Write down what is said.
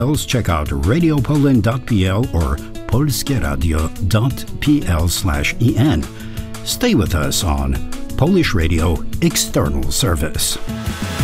check out radiopoland.pl or polskieradio.pl/en. Stay with us on Polish Radio External Service.